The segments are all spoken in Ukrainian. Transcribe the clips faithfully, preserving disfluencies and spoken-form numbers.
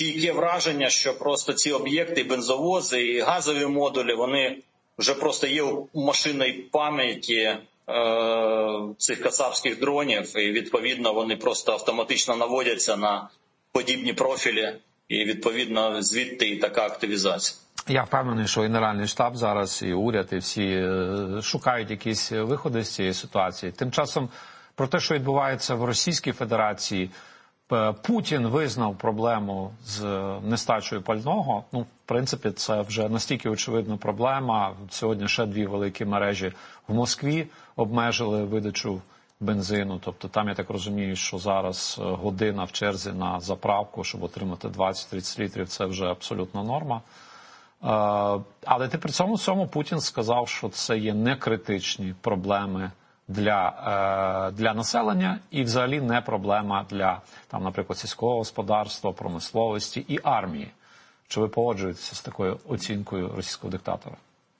стійке враження, що просто ці об'єкти, бензовози і газові модулі, вони вже просто є у машинній пам'яті е, цих кацапських дронів, і відповідно вони просто автоматично наводяться на подібні профілі, і відповідно звідти і така активізація. Я впевнений, що Генеральний штаб зараз, і уряд, і всі шукають якісь виходи з цієї ситуації. Тим часом про те, що відбувається в Російській Федерації, Путін визнав проблему з нестачею пального. Ну, в принципі, це вже настільки очевидна проблема. Сьогодні ще дві великі мережі в Москві обмежили видачу бензину. Тобто там, я так розумію, що зараз година в черзі на заправку, щоб отримати двадцять-тридцять літрів, це вже абсолютна норма. Але ти при цьому всьому Путін сказав, що це є не критичні проблеми для, для населення і взагалі не проблема для, там, наприклад, сільського господарства, промисловості і армії. Чи ви погоджуєтеся з такою оцінкою російського диктатора?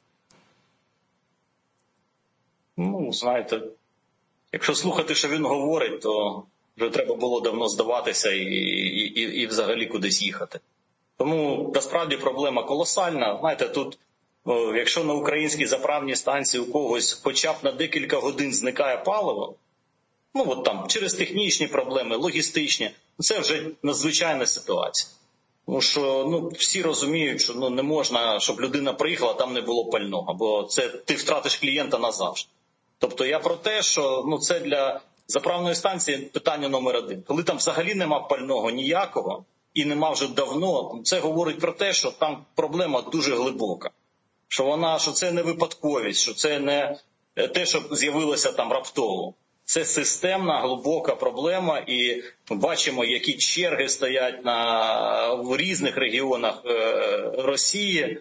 Ну, знаєте, якщо слухати, що він говорить, то вже треба було давно здаватися і, і, і, і взагалі кудись їхати. Тому, насправді, проблема колосальна. Знаєте, тут, о, якщо на українській заправній станції у когось хоча б на декілька годин зникає паливо, ну, от там, через технічні проблеми, логістичні, це вже надзвичайна ситуація. Тому що, ну, всі розуміють, що, ну, не можна, щоб людина приїхала, а там не було пального, бо це ти втратиш клієнта назавжди. Тобто я про те, що, ну, це для заправної станції питання номер один. Коли там взагалі нема пального ніякого, і нема вже давно, це говорить про те, що там проблема дуже глибока. Що вона, що це не випадковість, що це не те, що з'явилося там раптово. Це системна, глибока проблема, і ми бачимо, які черги стоять на, в різних регіонах е, Росії.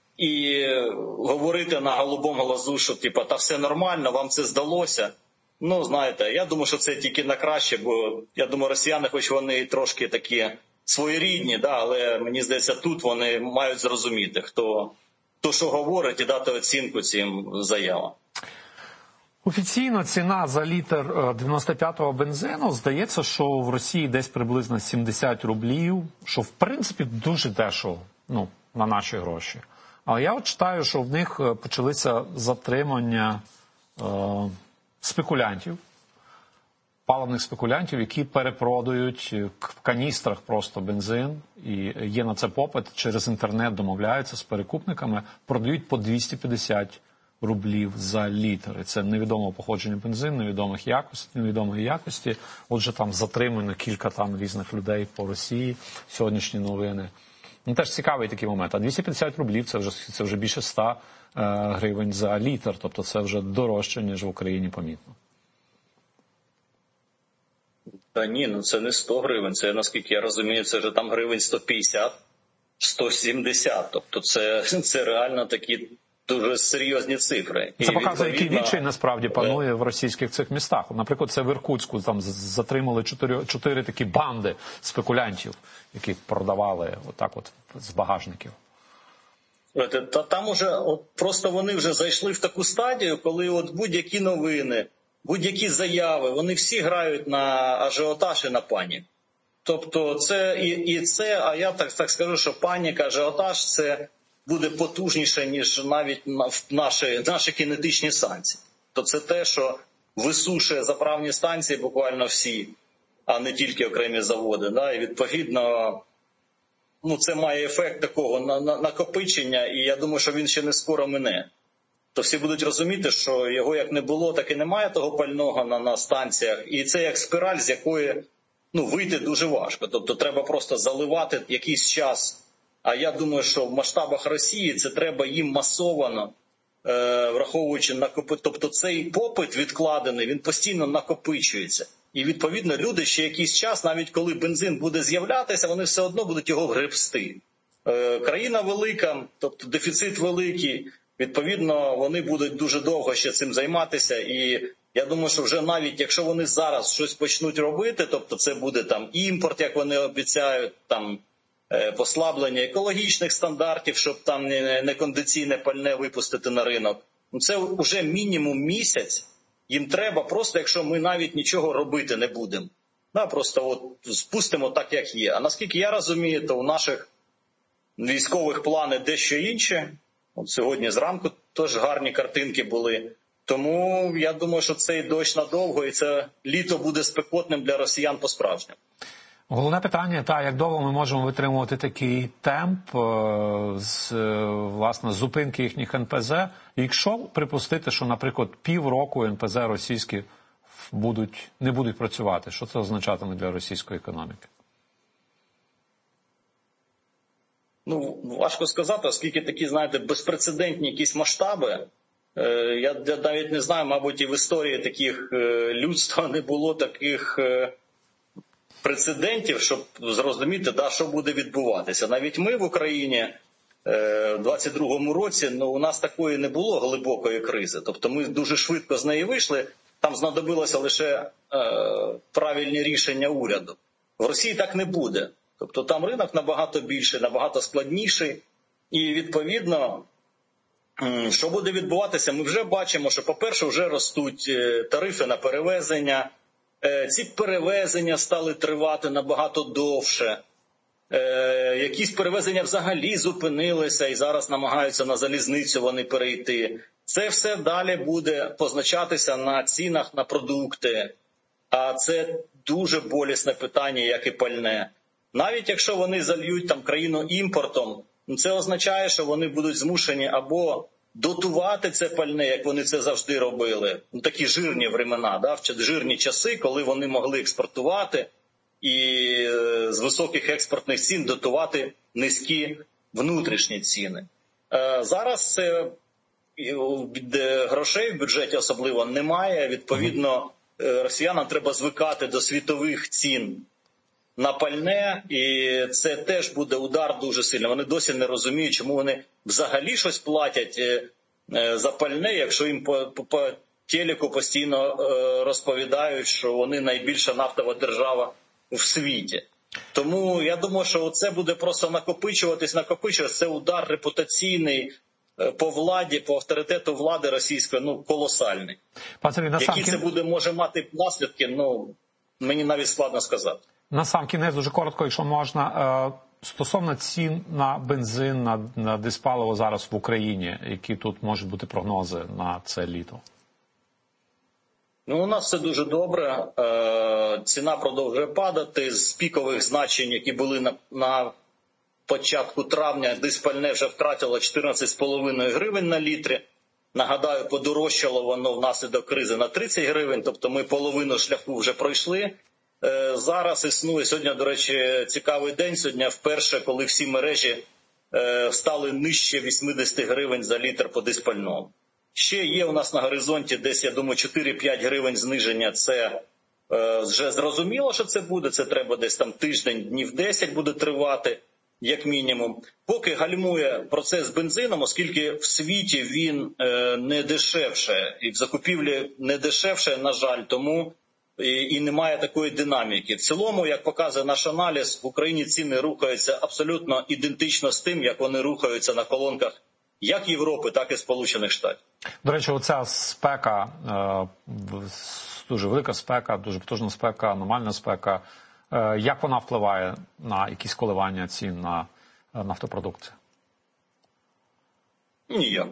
І говорити на голубому глазу, що типу, та все нормально, вам це здалося. Ну, знаєте, я думаю, що це тільки на краще, бо я думаю, росіяни, хоч вони трошки такі своєрідні, да, але мені здається, тут вони мають зрозуміти, хто, хто що говорить, і дати оцінку цим заявам. Офіційно ціна за літр дев'яносто п'ятого бензину, здається, що в Росії десь приблизно сімдесят рублів, що в принципі дуже дешево, ну, на наші гроші. Але я от читаю, що в них почалися затримання е, спекулянтів, паливних спекулянтів, які перепродають в каністрах просто бензин, і є на це попит, через інтернет домовляються з перекупниками, продають по двісті п'ятдесят рублів за літр. І це невідомого походження бензин, невідомих якості, невідомої якості. Отже, там затримано кілька там різних людей по Росії, сьогоднішні новини. Ну, теж цікавий такий момент. А двісті п'ятдесят рублів – це вже, це вже більше ста е, гривень за літр. Тобто це вже дорожче, ніж в Україні, помітно. Та ні, ну це не сто гривень. Це, наскільки я розумію, це вже там гривень сто п'ятдесят, сто сімдесят. Тобто це, це реально такі дуже серйозні цифри. Це і показує, який відчай насправді панує в російських цих містах. Наприклад, це в Іркутську, там затримали чотири, чотири такі банди спекулянтів, які продавали отак от з багажників. Та там уже от просто вони вже зайшли в таку стадію, коли от будь-які новини, будь-які заяви, вони всі грають на ажіотаж і на паніку. Тобто це і, і це, а я так, так скажу, що паніка, ажіотаж – це буде потужніше, ніж навіть наші, наші кінетичні санкції. То це те, що висушує заправні станції буквально всі, а не тільки окремі заводи. Да? І відповідно, ну, це має ефект такого на, на, накопичення, і я думаю, що він ще не скоро мине. То всі будуть розуміти, що його як не було, так і немає того пального на, на станціях. І це як спіраль, з якої, ну, вийти дуже важко. Тобто треба просто заливати якийсь час. А я думаю, що в масштабах Росії це треба їм масовано, е, враховуючи накопи... Тобто цей попит відкладений, він постійно накопичується. І відповідно люди ще якийсь час, навіть коли бензин буде з'являтися, вони все одно будуть його гребсти. Е, країна велика, тобто дефіцит великий, відповідно вони будуть дуже довго ще цим займатися. І я думаю, що вже навіть якщо вони зараз щось почнуть робити, тобто це буде там імпорт, як вони обіцяють, там послаблення екологічних стандартів, щоб там некондиційне пальне випустити на ринок. Це вже мінімум місяць їм треба, просто якщо ми навіть нічого робити не будемо. Да, просто от спустимо так, як є. А наскільки я розумію, то у наших військових плани дещо інші. От сьогодні зранку теж гарні картинки були. Тому я думаю, що цей дощ надовго, і це літо буде спекотним для росіян по-справжньому. Головне питання, та, як довго ми можемо витримувати такий темп з, власне, зупинки їхніх ен пе зет, якщо припустити, що, наприклад, півроку ен пе зет російські будуть, не будуть працювати, що це означатиме для російської економіки? Ну, важко сказати, оскільки такі, знаєте, безпрецедентні якісь масштаби. Я навіть не знаю, мабуть, і в історії таких людства не було таких прецедентів, щоб зрозуміти, да, що буде відбуватися. Навіть ми в Україні в двадцять другому році, ну, у нас такої не було глибокої кризи. Тобто ми дуже швидко з неї вийшли, там знадобилося лише е, правильні рішення уряду. В Росії так не буде. Тобто там ринок набагато більший, набагато складніший. І, відповідно, що буде відбуватися, ми вже бачимо, що, по-перше, вже ростуть тарифи на перевезення. Ці перевезення стали тривати набагато довше. Якісь перевезення взагалі зупинилися і зараз намагаються на залізницю вони перейти. Це все далі буде позначатися на цінах на продукти. А це дуже болісне питання, як і пальне. Навіть якщо вони зальють там країну імпортом, це означає, що вони будуть змушені або дотувати це пальне, як вони це завжди робили. Ну, такі жирні времена, да? Жирні часи, коли вони могли експортувати і з високих експортних цін дотувати низькі внутрішні ціни. Зараз грошей в бюджеті особливо немає. Відповідно, росіянам треба звикати до світових цін на пальне, і це теж буде удар дуже сильний. Вони досі не розуміють, чому вони взагалі щось платять за пальне, якщо їм по, по, по телеку постійно розповідають, що вони найбільша нафтова держава в світі. Тому я думаю, що це буде просто накопичуватись, накопичуватись. Це удар репутаційний по владі, по авторитету влади російської, ну, колосальний. Пане, які це буде, може мати наслідки, ну, мені навіть складно сказати. На сам кінець, дуже коротко, якщо можна, стосовно цін на бензин, на, на диспаливо зараз в Україні, які тут можуть бути прогнози на це літо? Ну, у нас все дуже добре. Ціна продовжує падати. З пікових значень, які були на, на початку травня, диспальне вже втратило чотирнадцять з половиною гривень на літрі. Нагадаю, подорожчало воно внаслідок кризи на тридцять гривень, тобто ми половину шляху вже пройшли. Зараз існує, сьогодні, до речі, цікавий день, сьогодні вперше, коли всі мережі стали нижче вісімдесят гривень за літр по диспальному. Ще є у нас на горизонті десь, я думаю, чотири-п'ять гривень зниження, це вже зрозуміло, що це буде, це треба десь там тиждень, днів десять буде тривати, як мінімум. Поки гальмує процес з бензином, оскільки в світі він не дешевше, і в закупівлі не дешевше, на жаль, тому і немає такої динаміки. В цілому, як показує наш аналіз, в Україні ціни рухаються абсолютно ідентично з тим, як вони рухаються на колонках як Європи, так і Сполучених Штатів. До речі, оця спека, дуже велика спека, дуже потужна спека, аномальна спека, як вона впливає на якісь коливання цін на нафтопродукти? Ніяк.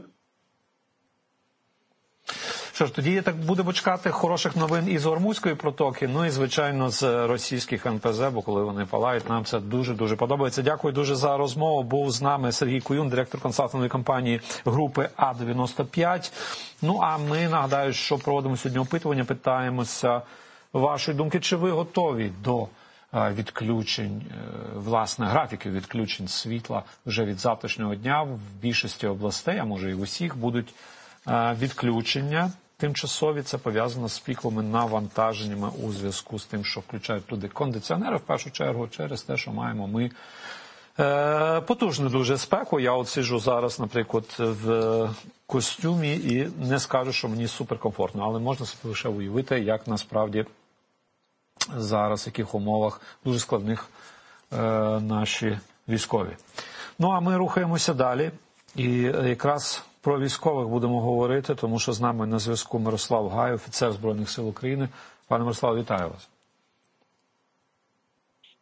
Що ж, тоді так будемо чекати хороших новин із Ормузької протоки, ну і, звичайно, з російських ен пе зет, бо коли вони палають, нам це дуже-дуже подобається. Дякую дуже за розмову. Був з нами Сергій Куюн, директор консалтингової компанії групи А дев'яносто п'ять. Ну, а ми, нагадаю, що проводимо сьогодні опитування, питаємося вашої думки, чи ви готові до відключень, власне, графіків відключень світла вже від завтрашнього дня. В більшості областей, а може і в усіх, будуть відключення тимчасові. Це пов'язано з піковими навантаженнями у зв'язку з тим, що включають туди кондиціонери, в першу чергу, через те, що маємо ми е, потужну дуже спеку. Я от сиджу зараз, наприклад, в костюмі і не скажу, що мені суперкомфортно, але можна собі лише уявити, як насправді зараз, в яких умовах дуже складних е, наші військові. Ну, а ми рухаємося далі. І якраз про військових будемо говорити, тому що з нами на зв'язку Мирослав Гай, офіцер Збройних сил України. Пане Мирослав, вітаю вас.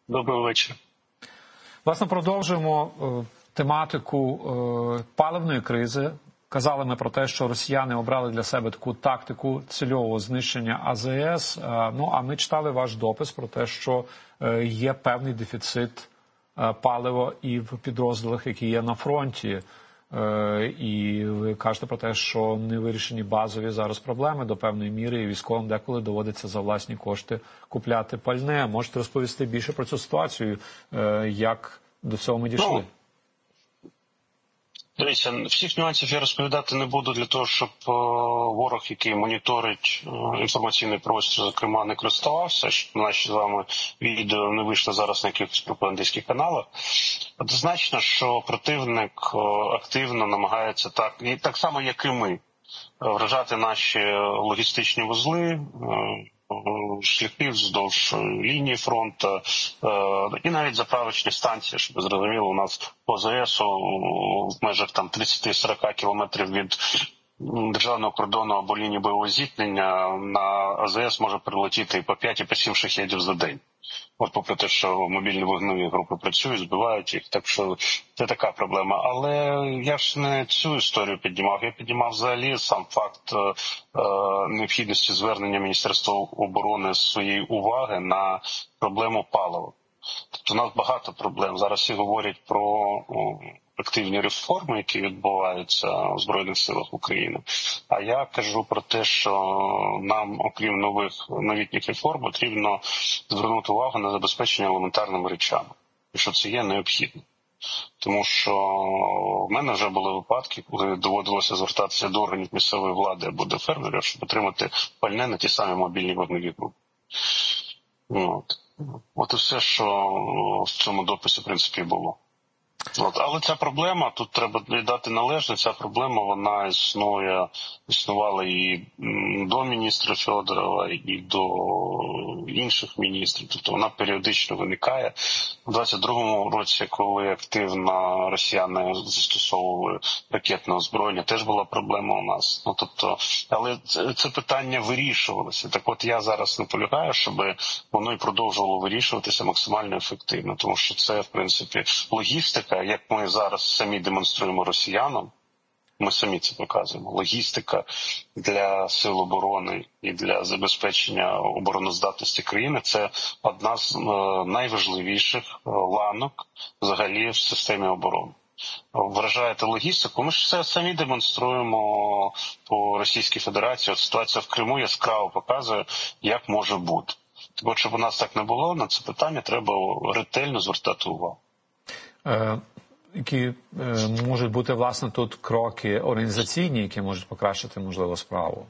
Доброго вечора. Власне, продовжуємо е, тематику е, паливної кризи. Казали ми про те, що росіяни обрали для себе таку тактику цільового знищення А З С. Е, ну, а ми читали ваш допис про те, що е, є певний дефіцит е, палива і в підрозділах, які є на фронті. Е, і ви кажете про те, що не вирішені базові зараз проблеми до певної міри, і військовим деколи доводиться за власні кошти купляти пальне. Можете розповісти більше про цю ситуацію, е, як до цього ми дійшли? Ну, дивіться, всіх нюансів я розповідати не буду для того, щоб е, ворог, який моніторить е, інформаційний простір, зокрема, не користувався, щоб наші з вами відео не вийшли зараз на якихось пропагандистських каналах. Однозначно, що противник е, активно намагається так, і так само, як і ми, вражати наші логістичні вузли, е, шляхи вздовж лінії фронту і навіть заправочні станції, щоб зрозуміло, у нас по З С в межах там тридцять-сорок кілометрів від державного кордону або лінії бойового зіткнення на А З С може прилетіти і по п'ять, і по сім шахедів за день. От попри те, що мобільні вогневі групи працюють, збивають їх, так що це така проблема. Але я ж не цю історію піднімав, я піднімав взагалі сам факт е, необхідності звернення Міністерства оборони своєї уваги на проблему палива. Тобто у нас багато проблем. Зараз всі говорять про о, активні реформи, які відбуваються у Збройних силах України. А я кажу про те, що нам, окрім нових новітніх реформ, потрібно звернути увагу на забезпечення елементарними речами. І що це є необхідно. Тому що в мене вже були випадки, коли доводилося звертатися до органів місцевої влади або до фермерів, щоб отримати пальне на ті самі мобільні вогневі групи. От. От і все, що в цьому дописі, в принципі, було. От. Але ця проблема, тут треба віддати належне, ця проблема, вона існує, існувала і до міністра Федорова, і до інших міністрів. Тобто вона періодично виникає. У двадцять другому році, коли активно росіяни застосовували ракетне озброєння, теж була проблема у нас. Ну, тобто, але це, це питання вирішувалося. Так от я зараз наполягаю, щоб воно і продовжувало вирішуватися максимально ефективно. Тому що це, в принципі, логістика, як ми зараз самі демонструємо росіянам, ми самі це показуємо. Логістика для сил оборони і для забезпечення обороноздатності країни – це одна з найважливіших ланок взагалі в системі оборони. Вражаєте логістику, ми ж це самі демонструємо по Російській Федерації. От ситуація в Криму яскраво показує, як може бути. Тому, щоб у нас так не було, на це питання треба ретельно звертати увагу. Е, які е, можуть бути, власне, тут кроки організаційні, які можуть покращити, можливо, справу?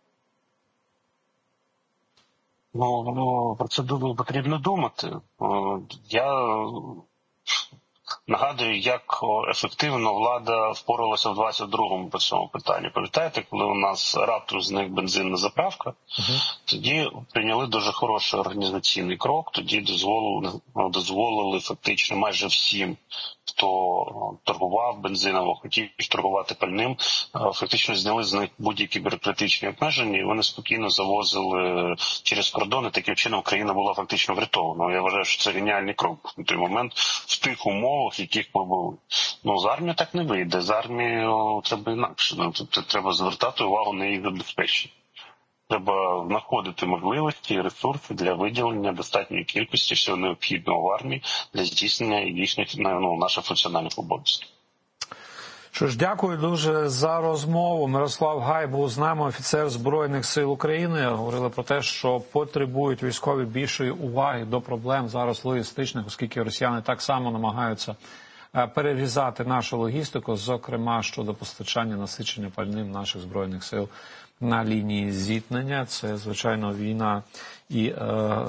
Ну, ну про це потрібно думати. Я нагадую, як ефективно влада впоралася в двадцять другому по цьому питанні. Пам'ятаєте, коли у нас раптом зник бензинна заправка, uh-huh. тоді прийняли дуже хороший організаційний крок, тоді дозволили, дозволили фактично майже всім, хто торгував бензином, хотів торгувати пальним, фактично зняли з них будь-які бюрократичні обмеження, і вони спокійно завозили через кордони. Таким чином країна була фактично врятована. Я вважаю, що це геніальний крок на той момент в тих умовах, в яких ми були. Ну, з армією так не вийде. З армією треба інакше. Ну, тобто треба звертати увагу на її забезпечення. Треба знаходити можливості і ресурси для виділення достатньої кількості всього необхідного в армії для здійснення їхніх, ну, наших функціональних обов'язків. Що ж, дякую дуже за розмову. Мирослав Гай був з нами, офіцер Збройних сил України. Говорили про те, що потребують військові більшої уваги до проблем зараз логістичних, оскільки росіяни так само намагаються перерізати нашу логістику, зокрема щодо постачання насичення пальним наших Збройних сил на лінії зіткнення. Це, звичайно, війна і е, е,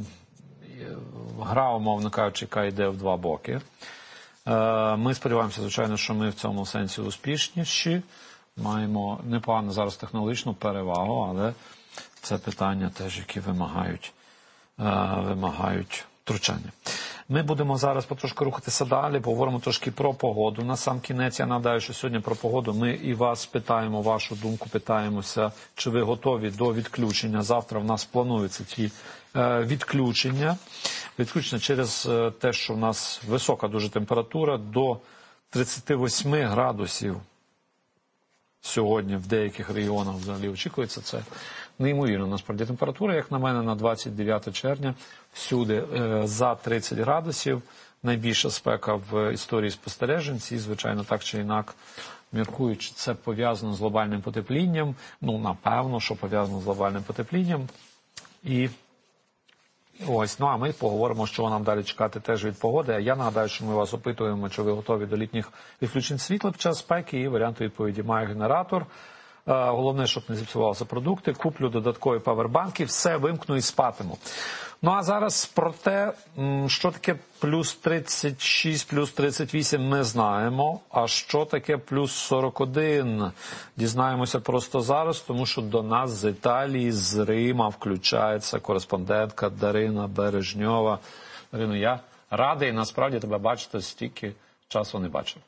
гра, умовно кажучи, яка йде в два боки. Е, ми сподіваємося, звичайно, що ми в цьому сенсі успішніші. Маємо непогану зараз технологічну перевагу, але це питання теж, які вимагають, е, вимагають втручання. Ми будемо зараз потрошки рухатися далі, поговоримо трошки про погоду. На сам кінець я нагадаю, що сьогодні про погоду ми і вас питаємо, вашу думку питаємося, чи ви готові до відключення. Завтра в нас плануються ці е, відключення. Відключення через е, те, що в нас висока дуже температура, до тридцять вісім градусів. Сьогодні в деяких регіонах взагалі очікується. Це неймовірно, насправді, температура, як на мене, на двадцять дев'яте червня всюди е, за тридцять градусів. Найбільша спека в історії спостережень. Ці, звичайно, так чи інак міркують, чи це пов'язано з глобальним потеплінням. Ну, напевно, що пов'язано з глобальним потеплінням. І ось, ну а ми поговоримо, що нам далі чекати теж від погоди. А я нагадаю, що ми вас опитуємо, чи ви готові до літніх відключень світла під час спеки, і варіант відповіді: маю генератор. Головне, щоб не зіпсувалися продукти, куплю додаткові павербанки, все вимкну і спатиму. Ну а зараз про те, що таке плюс тридцять шість, плюс тридцять вісім, ми знаємо. А що таке плюс сорок один? Дізнаємося просто зараз, тому що до нас з Італії, з Рима включається кореспондентка Дарина Бережньова. Дарино, я радий насправді тебе бачити, стільки часу не бачив.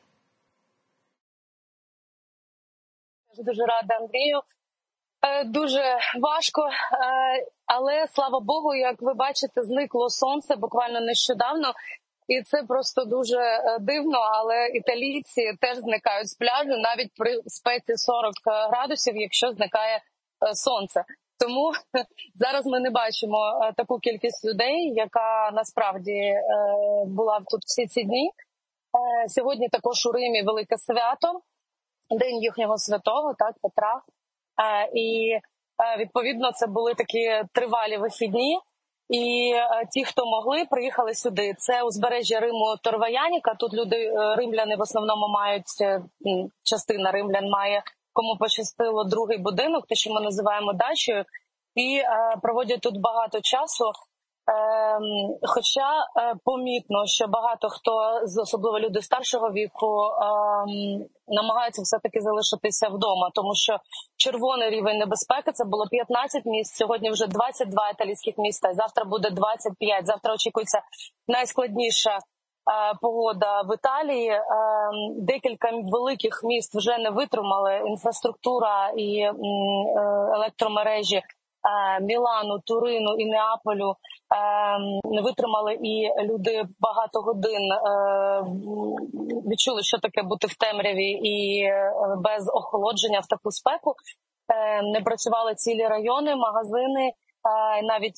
Дуже рада, Андрію. Дуже важко, але, слава Богу, як ви бачите, зникло сонце буквально нещодавно. І це просто дуже дивно, але італійці теж зникають з пляжу навіть при спеці сорок градусів, якщо зникає сонце. Тому зараз ми не бачимо таку кількість людей, яка насправді була тут всі ці дні. Сьогодні також у Римі велике свято. День їхнього святого, так, Петра. А, і, а, відповідно, це були такі тривалі вихідні. І а, ті, хто могли, приїхали сюди. Це узбережжя Риму Торваяніка. Тут люди, римляни в основному мають, частина римлян має, кому пощастило, другий будинок, те, що ми називаємо дачею. І а, проводять тут багато часу. Ем, хоча е, помітно, що багато хто, особливо люди старшого віку, ем, намагаються все-таки залишитися вдома, тому що червоний рівень небезпеки, це було п'ятнадцять місць, сьогодні вже двадцять два італійських міста, завтра буде двадцять п'ять, завтра очікується найскладніша е, погода в Італії. Е, декілька великих міст вже не витримали, інфраструктура і е, електромережі Мілану, Турину і Неаполю не витримали, і люди багато годин відчули, що таке бути в темряві і без охолодження в таку спеку. Не працювали цілі райони, магазини, навіть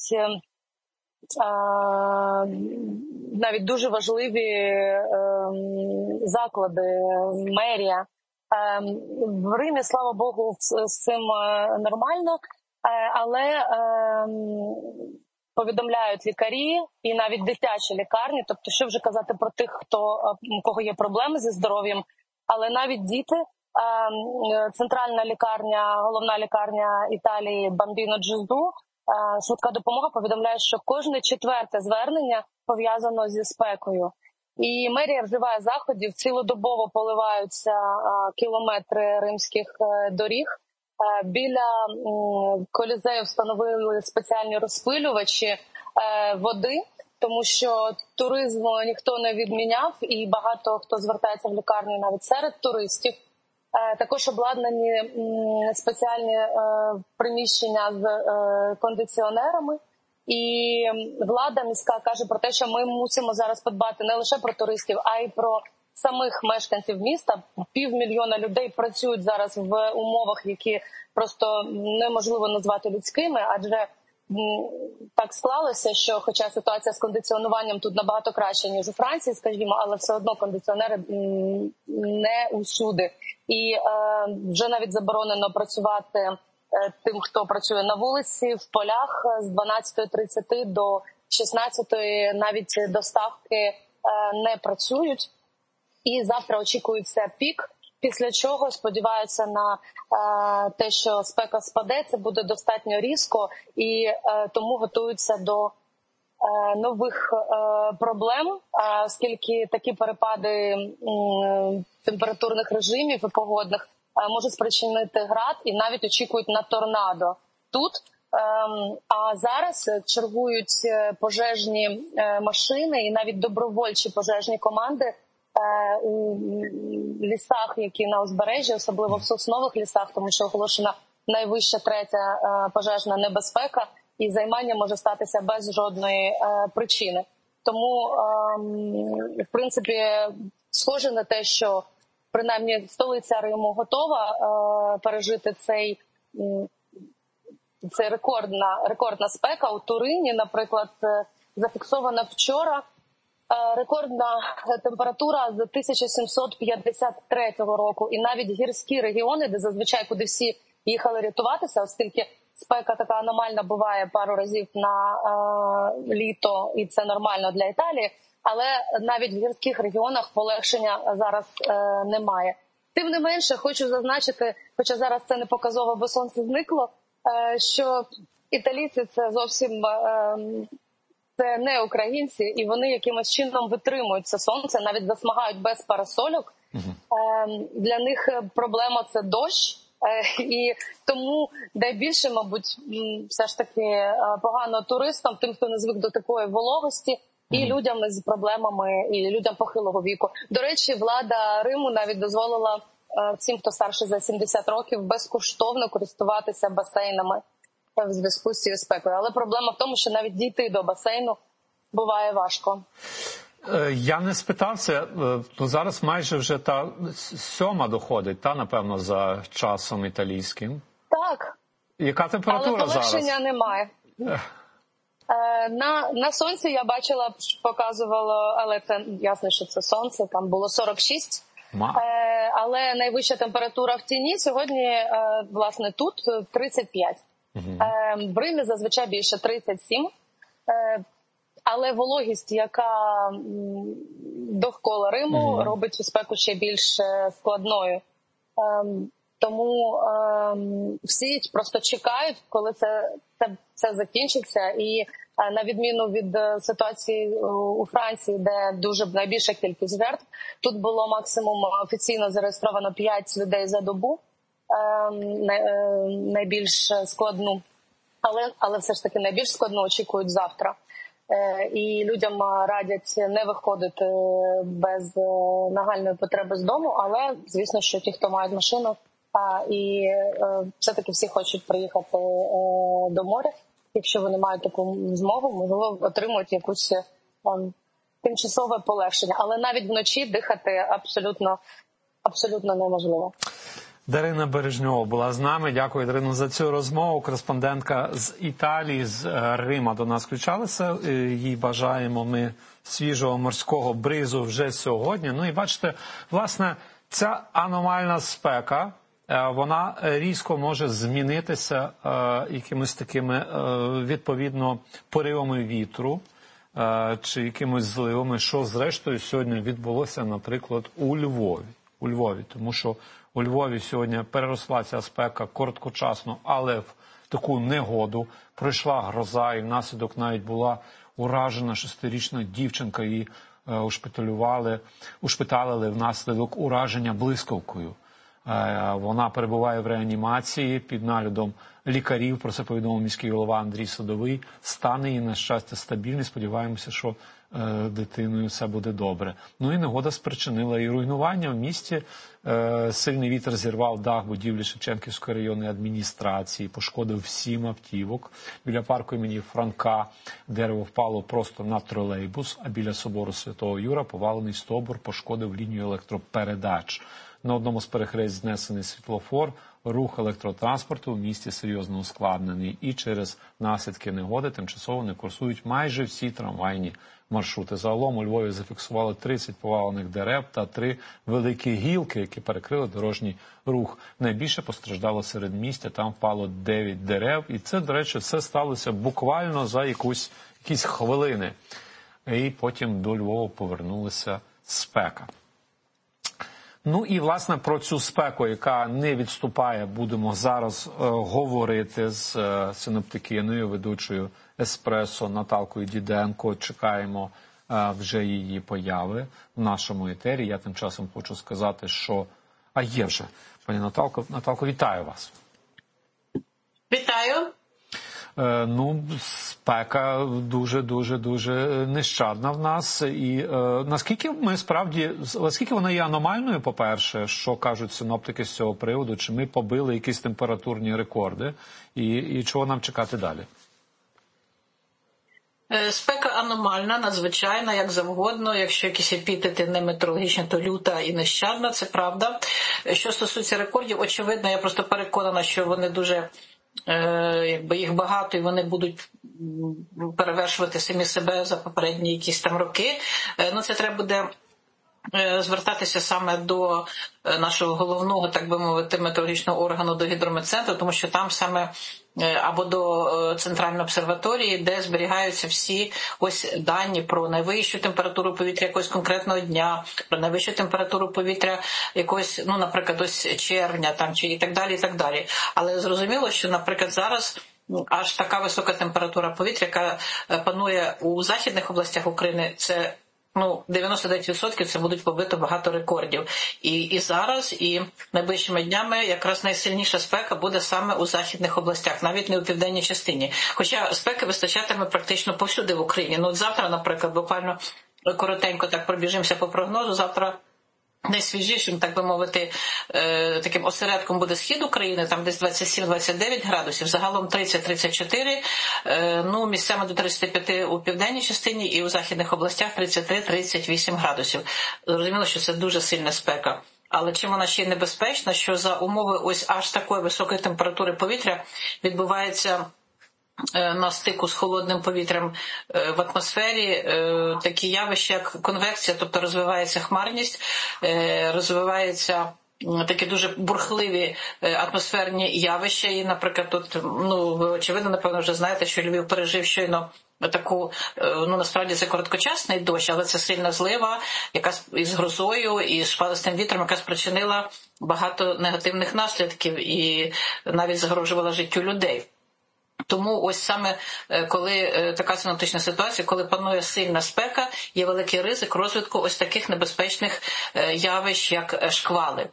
навіть дуже важливі заклади, мерія. В Римі, слава Богу, з цим нормально. Але е, повідомляють лікарі і навіть дитячі лікарні, тобто що вже казати про тих, хто, у кого є проблеми зі здоров'ям, але навіть діти, е, центральна лікарня, головна лікарня Італії Бамбіно Джезду, е, швидка допомога повідомляє, що кожне четверте звернення пов'язано зі спекою. І мерія вживає заходів, цілодобово поливаються е, кілометри римських е, доріг. Біля колізею встановили спеціальні розпилювачі води, тому що туризму ніхто не відміняв, і багато хто звертається в лікарню навіть серед туристів. Також обладнані спеціальні приміщення з кондиціонерами. І влада міська каже про те, що ми мусимо зараз подбати не лише про туристів, а й про самих мешканців міста. Півмільйона людей працюють зараз в умовах, які просто неможливо назвати людськими, адже так склалося, що хоча ситуація з кондиціонуванням тут набагато краще, ніж у Франції, скажімо, але все одно кондиціонери не усюди. І е, вже навіть заборонено працювати е, тим, хто працює на вулиці, в полях з дванадцятої тридцяти до шістнадцятої, навіть доставки е, не працюють. І завтра очікується пік, після чого сподіваються на е, те, що спека спаде, це буде достатньо різко, і е, тому готуються до е, нових е, проблем, е, оскільки такі перепади е, температурних режимів і погодних е, можуть спричинити град, і навіть очікують на торнадо тут. А зараз чергують пожежні машини і навіть добровольчі пожежні команди у лісах, які на узбережжі, особливо в соснових лісах, тому що оголошена найвища третя пожежна небезпека, і займання може статися без жодної причини. Тому, в принципі, схоже на те, що принаймні столиця Риму готова пережити цей, цей рекордна, рекордна спека. У Турині, наприклад, зафіксована вчора рекордна температура з тисяча сімсот п'ятдесят третього року. І навіть гірські регіони, де зазвичай куди всі їхали рятуватися, оскільки спека така аномальна буває пару разів на е, літо, і це нормально для Італії, але навіть в гірських регіонах полегшення зараз е, немає. Тим не менше, хочу зазначити, хоча зараз це не показово, бо сонце зникло, е, що італійці це зовсім е, це не українці, і вони якимось чином витримують це сонце, навіть засмагають без парасольок. Угу. Е, для них проблема – це дощ. І тому найбільше, мабуть, все ж таки погано туристам, тим, хто не звик до такої вологості, і людям з проблемами, і людям похилого віку. До речі, влада Риму навіть дозволила всім, хто старше за сімдесят років, безкоштовно користуватися басейнами в зв'язку з цією спекою. Але проблема в тому, що навіть дійти до басейну буває важко. Я не спитався, то зараз майже вже та сьома доходить, та, напевно, за часом італійським. Так. Яка температура зараз? Але полегшення немає. На, на сонці я бачила, показувало, але це ясно, що це сонце, там було сорок шість. Ма. Але найвища температура в тіні сьогодні, власне, тут тридцять п'ять. Угу. В Римі зазвичай більше тридцять сім. Але вологість, яка довкола Риму, mm-hmm. робить цю спеку ще більш складною. Ем, тому ем, всі просто чекають, коли це, це, це закінчиться. І е, на відміну від ситуації у Франції, де дуже найбільша кількість жертв, тут було максимум офіційно зареєстровано п'ять людей за добу, ем, най, е, найбільш складну. Але, але все ж таки найбільш складну очікують завтра. І людям радять не виходити без нагальної потреби з дому, але, звісно, що ті, хто мають машину, і все-таки всі хочуть приїхати до моря, якщо вони мають таку змогу, можливо, отримують якусь там, тимчасове полегшення. Але навіть вночі дихати абсолютно, абсолютно неможливо. Дарина Бережньова була з нами. Дякую, Дарину, за цю розмову. Кореспондентка з Італії, з Рима до нас включалася. Їй бажаємо ми свіжого морського бризу вже сьогодні. Ну і бачите, власне, ця аномальна спека, вона різко може змінитися якимись такими, відповідно, поривами вітру чи якимись зливами, що зрештою сьогодні відбулося, наприклад, у Львові. У Львові, тому що у Львові сьогодні переросла ця спека короткочасно, але в таку негоду. Пройшла гроза, і внаслідок навіть була уражена шестирічна дівчинка, її е, ушпиталювали, ушпиталили внаслідок ураження блискавкою. Е, вона перебуває в реанімації під наглядом лікарів, про це повідомив міський голова Андрій Садовий. Стан її, на щастя, стабільний, сподіваємося, що дитиною все буде добре. Ну і негода спричинила і руйнування в місті. Сильний вітер зірвав дах будівлі Шевченківської районної адміністрації, пошкодив сім автівок. Біля парку імені Франка дерево впало просто на тролейбус, а біля собору Святого Юра повалений стовбур пошкодив лінію електропередач. На одному з перехресть знесений світлофор, рух електротранспорту в місті серйозно ускладнений. І через наслідки негоди тимчасово не курсують майже всі трамвайні маршрути. Загалом у Львові зафіксували тридцять повалених дерев та три великі гілки, які перекрили дорожній рух. Найбільше постраждало серед містя, там впало дев'ять дерев. І це, до речі, все сталося буквально за якусь, якісь хвилини. І потім до Львова повернулася спека. Ну і, власне, про цю спеку, яка не відступає, будемо зараз е, говорити з е, синоптикиною, ведучою «Еспресо» Наталкою Діденко. Чекаємо е, вже її появи в нашому етері. Я тим часом хочу сказати, що... А є вже. Пані Наталко, Наталко, вітаю вас. Вітаю. Ну, спека дуже-дуже-дуже нещадна в нас. І е, наскільки ми справді, наскільки вона є аномальною, по-перше, що кажуть синоптики з цього приводу, чи ми побили якісь температурні рекорди, і, і чого нам чекати далі? Спека аномальна, надзвичайна, як завгодно. Якщо якісь епітети не метеорологічні, то люта і нещадна, це правда. Що стосується рекордів, очевидно, я просто переконана, що вони дуже, е, якби їх багато, і вони будуть перевершувати самі себе за попередні якісь там роки. Е, ну, це треба буде звертатися саме до нашого головного, так би мовити, метеорологічного органу, до гідрометцентру, тому що там саме або до центральної обсерваторії, де зберігаються всі ось дані про найвищу температуру повітря якогось конкретного дня, про найвищу температуру повітря якогось, ну, наприклад, ось червня там чи і так далі, і так далі. Але зрозуміло, що, наприклад, зараз аж така висока температура повітря, яка панує у західних областях України, це Ну, дев'яносто дев'ять відсотків це будуть побито багато рекордів. І, і зараз, і найближчими днями якраз найсильніша спека буде саме у західних областях, навіть не у південній частині. Хоча спеки вистачатиме практично повсюди в Україні. Ну, от завтра, наприклад, буквально коротенько так пробіжимося по прогнозу, завтра найсвіжішим, так би мовити, таким осередком буде схід України, там десь двадцять сім - двадцять дев'ять градусів, загалом тридцять - тридцять чотири, ну, місцями до тридцять п'ять у південній частині і у західних областях тридцять три - тридцять вісім градусів. Зрозуміло, що це дуже сильна спека. Але чим вона ще й небезпечна, що за умови ось аж такої високої температури повітря відбувається на стику з холодним повітрям в атмосфері такі явища, як конвекція, тобто розвивається хмарність, розвиваються такі дуже бурхливі атмосферні явища. І, наприклад, тут, ну, ви очевидно, напевно, вже знаєте, що Львів пережив щойно таку, ну, насправді це короткочасний дощ, але це сильна злива, яка із грозою і шквалистим вітром, яка спричинила багато негативних наслідків і навіть загрожувала життю людей. Тому ось саме коли така синоптична ситуація, коли панує сильна спека, є великий ризик розвитку ось таких небезпечних явищ, як шквали.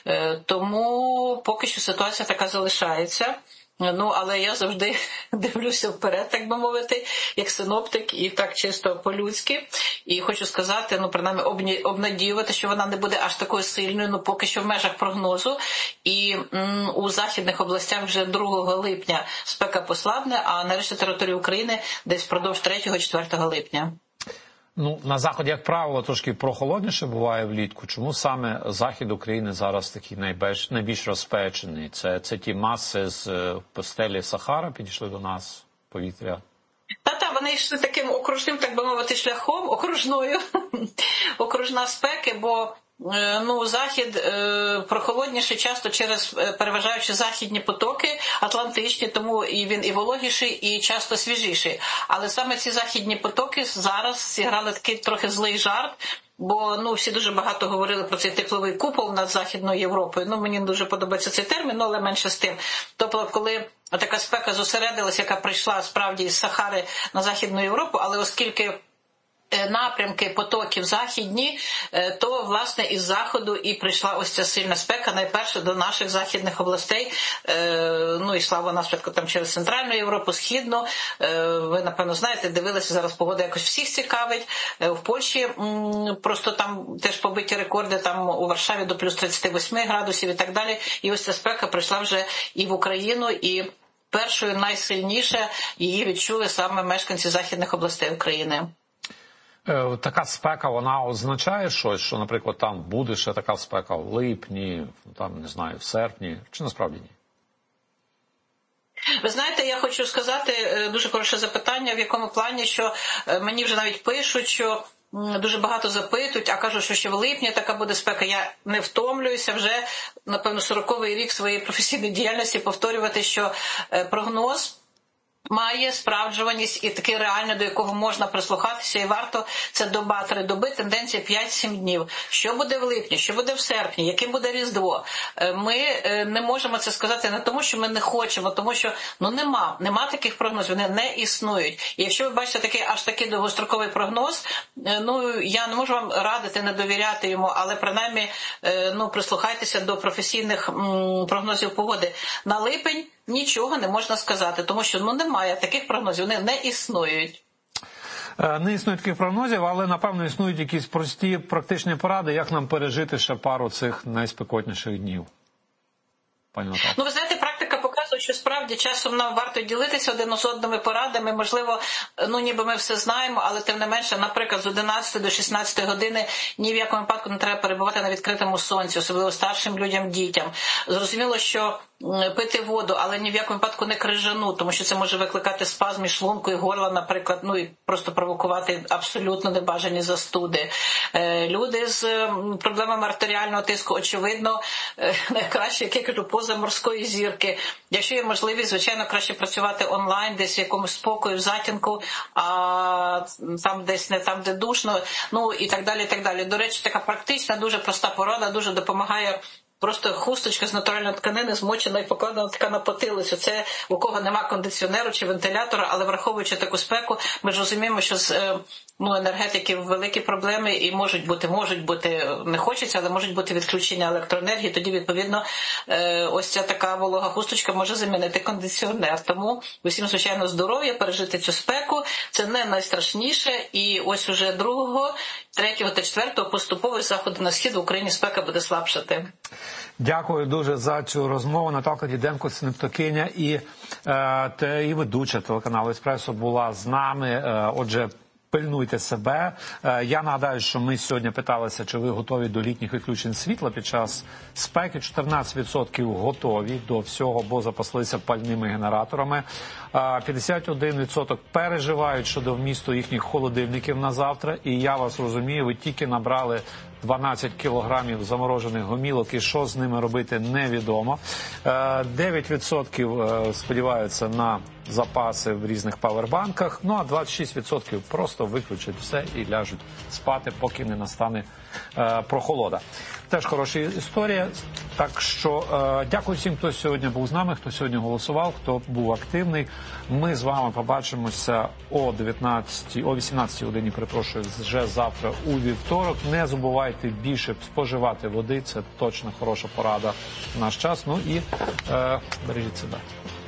Тому поки що ситуація така залишається. Ну, але я завжди дивлюся вперед, так би мовити, як синоптик, і так чисто по-людськи. І хочу сказати, ну, принаймні, обнадіювати, що вона не буде аж такою сильною, ну, поки що в межах прогнозу. І м, у західних областях вже другого липня спека послабне, а на решті території України десь впродовж третього - четвертого липня. Ну, на Заході, як правило, трошки прохолодніше буває влітку. Чому саме Захід України зараз такий найбільш, найбільш розпечений? Це, це ті маси з пустелі Сахара підійшли до нас, повітря? Та-та, вони йшли таким окружним, так би мовити, шляхом, окружною, окружна спеки, бо ну, захід е, прохолодніший часто через переважаючи західні потоки атлантичні, тому і він і вологіший, і часто свіжіший. Але саме ці західні потоки зараз зіграли такий трохи злий жарт, бо ну, всі дуже багато говорили про цей тепловий купол над Західною Європою. Ну, мені дуже подобається цей термін, але менше з тим. Тобто, коли така спека зосередилась, яка прийшла справді із Сахари на Західну Європу, але оскільки напрямки потоків західні, то, власне, із заходу і прийшла ось ця сильна спека, найперше до наших західних областей. Ну, йшла вона спочатку там через Центральну Європу, Східну. Ви, напевно, знаєте, дивилися, зараз погода якось всіх цікавить. В Польщі просто там теж побиті рекорди, там у Варшаві до плюс тридцять вісім градусів і так далі. І ось ця спека прийшла вже і в Україну, і першою найсильніше її відчули саме мешканці західних областей України. Така спека, вона означає щось, що, наприклад, там буде ще така спека в липні, там, не знаю, в серпні, чи насправді ні? Ви знаєте, я хочу сказати, дуже хороше запитання, в якому плані, що мені вже навіть пишуть, що дуже багато запитують, а кажуть, що ще в липні така буде спека. Я не втомлююся вже, напевно, сороковий рік своєї професійної діяльності повторювати, що прогноз має справджуваність і таке реальне, до якого можна прислухатися, і варто це доба, три доби, тенденція п'ять-сім днів. Що буде в липні, що буде в серпні, яким буде Різдво? Ми не можемо це сказати не тому, що ми не хочемо, тому що ну нема, нема таких прогнозів, вони не існують. І якщо ви бачите такий аж такий довгостроковий прогноз, ну я не можу вам радити не довіряти йому, але принаймні ну прислухайтеся до професійних м, прогнозів погоди. На липень нічого не можна сказати, тому що ну немає таких прогнозів, вони не існують. Не існують таких прогнозів, але, напевно, існують якісь прості практичні поради, як нам пережити ще пару цих найспекотніших днів. Пані Наталко. Ну, ви знаєте, практика показує, що справді часом нам варто ділитися один з одними порадами. Можливо, ну ніби ми все знаємо, але тим не менше, наприклад, з одинадцятої до шістнадцятої години ні в якому випадку не треба перебувати на відкритому сонці, особливо старшим людям, дітям. Зрозуміло, що пити воду, але ні в якому випадку не крижану, тому що це може викликати спазм і шлунку, і горла, наприклад, ну і просто провокувати абсолютно небажані застуди. Люди з проблемами артеріального тиску, очевидно, найкраще, як я кажу, поза морської зірки. Якщо є можливість, звичайно, краще працювати онлайн, десь в якомусь спокою, в затінку, а там десь не там, де душно, ну і так далі, і так далі. До речі, така практична, дуже проста порада, дуже допомагає. Просто хусточка з натуральної тканини змочена і покладена така на потилицю. Це у кого нема кондиціонеру чи вентилятора, але враховуючи таку спеку, ми ж розуміємо, що з ну, енергетиків великі проблеми і можуть бути, можуть бути, не хочеться, але можуть бути відключення електроенергії. Тоді, відповідно, ось ця така волога хусточка може замінити кондиціонер. Тому усім, звичайно, здоров'я, пережити цю спеку. Це не найстрашніше. І ось уже другого, третього та четвертого поступово з заходу на схід в Україні спека буде слабшати. Дякую дуже за цю розмову. Наталка Діденко, синоптикиня і, е, і ведуча телеканалу «Еспресо» була з нами. Е, отже, пильнуйте себе. Е, я нагадаю, що ми сьогодні питалися, чи ви готові до літніх відключень світла під час спеки. чотирнадцять відсотків готові до всього, бо запаслися пальними генераторами. Е, п'ятдесят один відсоток переживають щодо вмісту їхніх холодильників на завтра. І я вас розумію, ви тільки набрали дванадцять кілограмів заморожених гомілок, і що з ними робити, невідомо. дев'ять відсотків сподіваються на запаси в різних павербанках, ну а двадцять шість відсотків просто виключать все і ляжуть спати, поки не настане е, прохолода. Теж хороша історія. Так що е, дякую всім, хто сьогодні був з нами, хто сьогодні голосував, хто був активний. Ми з вами побачимося о дев'ятнадцятій, о вісімнадцятій годині, перепрошую, вже завтра у вівторок. Не забувайте більше споживати води, це точно хороша порада в наш час. Ну і е, бережіть себе.